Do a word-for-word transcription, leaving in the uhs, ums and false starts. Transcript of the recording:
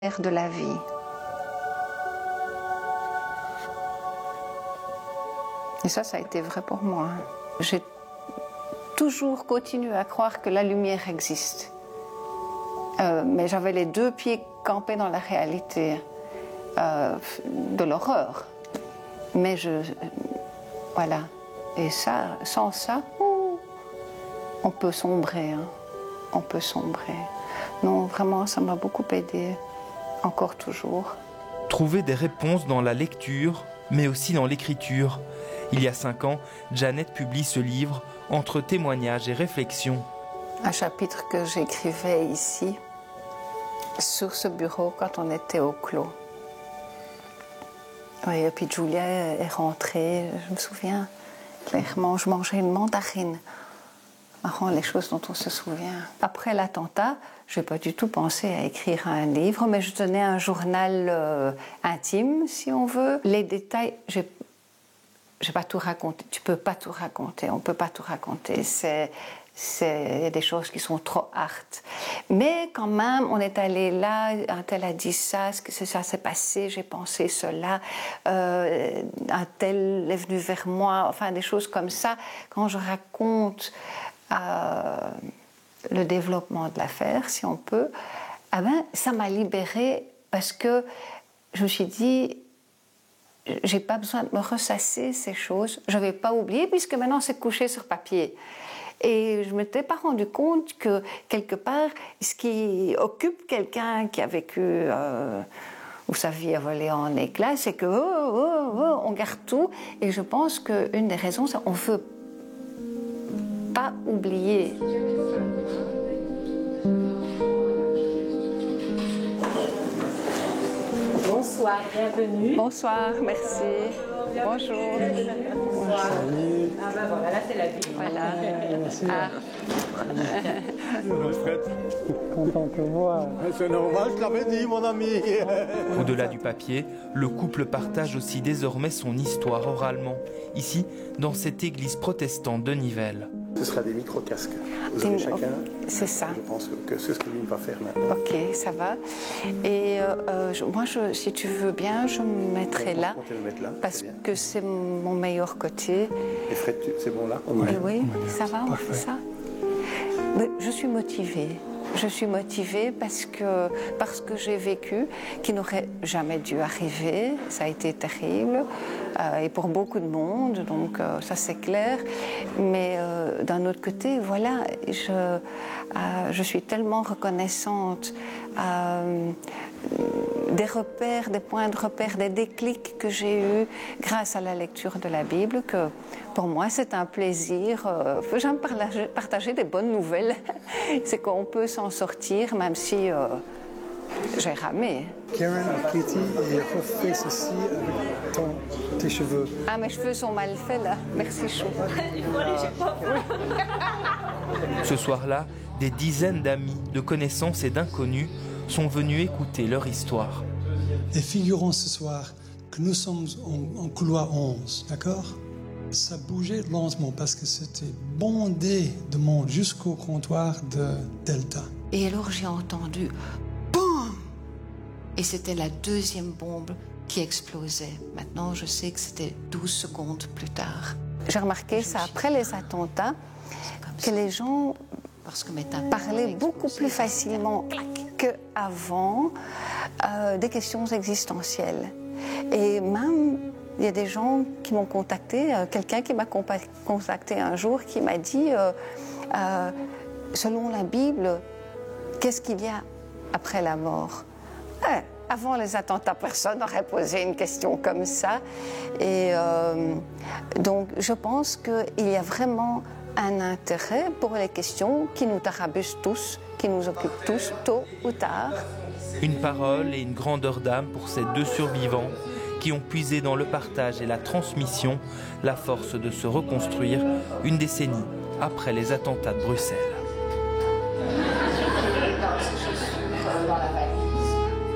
de la vie. Et ça, ça a été vrai pour moi. J'ai toujours continué à croire que la lumière existe. Euh, mais j'avais les deux pieds campés dans la réalité euh, de l'horreur. Mais je... Voilà. Et ça, sans ça, on peut sombrer. Hein. On peut sombrer. Non, vraiment, ça m'a beaucoup aidé. Encore toujours. Trouver des réponses dans la lecture, mais aussi dans l'écriture. Il y a cinq ans, Janet publie ce livre, entre témoignages et réflexions. Un chapitre que j'écrivais ici, sur ce bureau, quand on était au clos. Oui, et puis Julia est rentrée, je me souviens clairement, je mangeais une mandarine. Marrant, les choses dont on se souvient. Après l'attentat, je n'ai pas du tout pensé à écrire un livre, mais je tenais un journal euh, intime, si on veut. Les détails, j'ai j'ai pas tout raconté. Tu peux pas tout raconter, on peut pas tout raconter. C'est, c'est, il y a des choses qui sont trop hard. Mais quand même, on est allé là, un tel a dit ça, ce que ça s'est passé, j'ai pensé cela, euh, un tel est venu vers moi, enfin des choses comme ça. Quand je raconte euh, le développement de l'affaire, si on peut, ah ben, ça m'a libérée parce que je me suis dit, j'ai pas besoin de me ressasser ces choses, je vais pas oublier puisque maintenant c'est couché sur papier. Et je m'étais pas rendu compte que quelque part, ce qui occupe quelqu'un qui a vécu euh, où sa vie a volé en éclats, c'est que oh, oh, oh, on garde tout. Et je pense qu'une des raisons, c'est qu'on veut pas oublier. Bonsoir, bienvenue. Bonsoir, merci. Bonjour. Salut. Ah ben voilà, là c'est la vie. Voilà. Merci. Ah. Content que moi. C'est normal, je l'avais dit, mon ami. Au-delà du papier, le couple partage aussi désormais son histoire oralement, ici, dans cette église protestante de Nivelles. Ce sera des micro-casques. Vous avez chacun. C'est ça. Je pense que c'est ce que lui va faire maintenant. Ok, ça va. Et euh, je, moi, je, si tu veux bien, je me mettrai là, On peut le mettre là, parce c'est bien. que c'est mon meilleur côté. Et Fred, tu- c'est bon là? Et oui, ça va, on fait ça. Mais je suis motivée. Je suis motivée parce que, parce que j'ai vécu, qui n'aurait jamais dû arriver. Ça a été terrible, euh, et pour beaucoup de monde, donc euh, ça c'est clair. Mais euh, d'un autre côté, voilà, je, euh, je suis tellement reconnaissante euh, des repères, des points de repère, des déclics que j'ai eus grâce à la lecture de la Bible, que pour moi c'est un plaisir. Euh, j'aime partager, partager des bonnes nouvelles. C'est qu'on peut s'en sortir, même si euh, j'ai ramé. Karen, Katie, et refais ceci avec ton, tes cheveux. Ah, mes cheveux sont mal faits là. Merci chou. Ce soir-là, des dizaines d'amis, de connaissances et d'inconnus sont venus écouter leur histoire. Et figurons ce soir que nous sommes en, en couloir onze, d'accord? Ça bougeait lentement parce que c'était bondé de monde jusqu'au comptoir de Delta. Et alors j'ai entendu BOUM! Et c'était la deuxième bombe qui explosait. Maintenant, je sais que c'était douze secondes plus tard. J'ai remarqué ça après les attentats, que les gens parlaient beaucoup plus facilement qu'avant euh, des questions existentielles. Et même, il y a des gens qui m'ont contacté, euh, quelqu'un qui m'a compa- contacté un jour qui m'a dit, euh, euh, selon la Bible, qu'est-ce qu'il y a après la mort? Ouais, avant les attentats, personne n'aurait posé une question comme ça. Et euh, donc, je pense qu'il y a vraiment un intérêt pour les questions qui nous tarabusent tous, qui nous occupent tous, tôt ou tard. Une parole et une grandeur d'âme pour ces deux survivants qui ont puisé dans le partage et la transmission la force de se reconstruire une décennie après les attentats de Bruxelles.